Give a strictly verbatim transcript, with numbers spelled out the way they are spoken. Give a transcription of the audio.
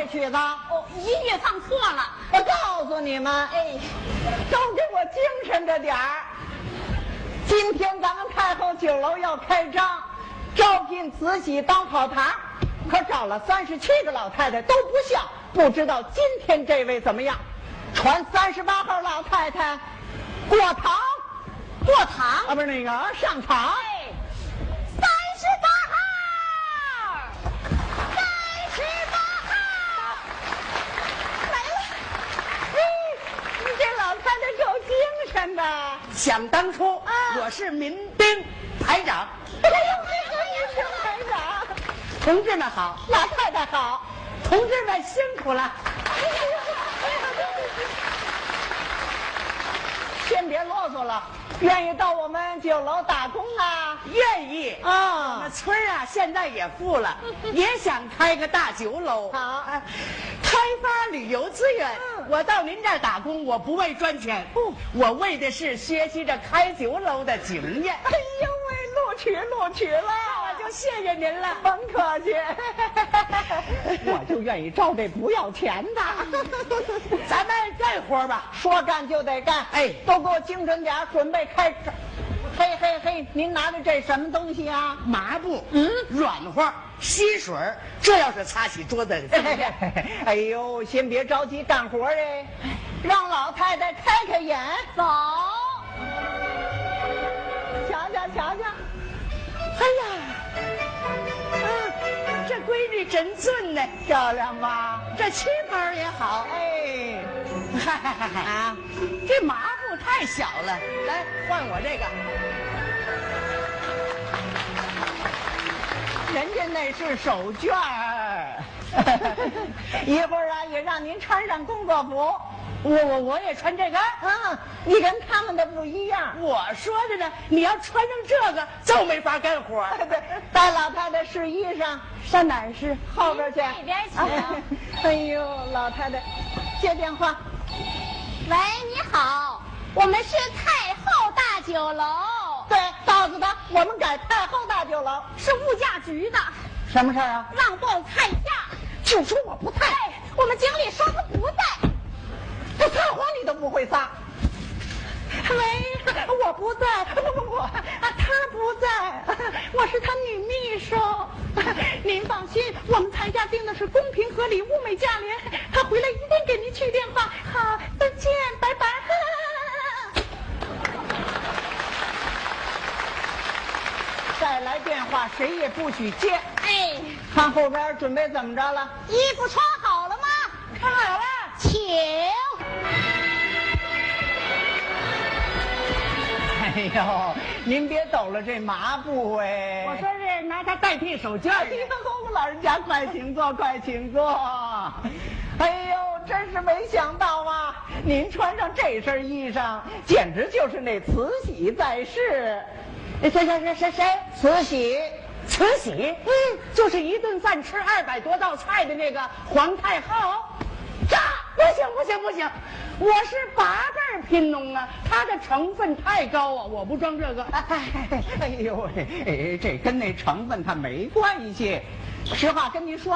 曲子？ 哦，音乐放错了。 我告诉你们， 哎， 都给我精神着点儿。今天咱们太后酒楼要开张，招聘慈禧当跑堂，可找了三十七个老太太都不像，不知道今天这位怎么样？传三十八号老太太过堂， 过堂啊，不是那个上场。 哎，三十八号，三十八号，来了。 嘿，你这老太太够精神的。 想当初， 啊我是民兵排长。 哎呦，这个民兵排长， 同志们好， 老太太好。 同志们辛苦了。 先别啰嗦了，愿意到我们酒楼打工啊？ 愿意我啊们，村儿啊，现在也富了，也想开个大酒楼。 好啊开发旅游资源。 嗯我到您这儿打工，我不为赚钱， 不我为的是学习着开酒楼的经验。 哎呦喂，录取录取了， 我就谢谢您了。 甭客气，我就愿意招这不要钱的。 咱们干活吧。 说干就得干， 哎都给我精神点儿，准备开张。嘿嘿嘿，您拿着这什么东西啊？ 麻布， 嗯软和，吸水儿，这要是擦洗桌子， 哎呦，先别着急干活哎，让老太太开开眼， 走， 瞧瞧瞧瞧。 哎呀，啊，这闺女真俊呢， 漂亮吧？ 这旗袍也好。 哎， 嗨嗨嗨嗨啊， 这麻布太小了，来换我这个。 人家那是手绢儿，一会儿啊也让您穿上工作服。 我我我也穿这个。 嗯，你跟他们的不一样。 我说着呢，你要穿上这个就没法干活。 对，带老太太试衣裳，上哪儿试？后边去。 那边去啊哎呦，老太太，接电话。 喂，你好，我们是太后大酒楼， 对，告诉他我们改太后大酒楼。 是物价局的， 什么事儿啊？ 让报菜价。 就说我不在， 哎，我们经理说他不在。 这撒谎你都不会撒。喂，我不在，不不不，啊，他不在，我是他女秘书。您放心，我们菜价定的是公平合理、物美价廉，他回来一定给您去电话。好，再见，拜拜。再来电话，谁也不许接。 哎， 看后边准备怎么着了？ 衣服穿好了吗？ 看好了。 请。 哎呦，您别抖了这麻布哎！ 我说是拿它代替手绢哎儿。 呦，老人家快请坐，快请坐。哎呦，真是没想到啊！您穿上这身衣裳，简直就是那慈禧在世。 谁谁谁谁谁？ 慈禧， 慈禧，嗯，就是一顿饭吃二百多道菜的那个皇太后。这不行不行不行，我是八辈儿贫农啊，它的成分太高啊，我不装这个。 哎呦喂，哎，这跟那成分它没关系。实话跟您说。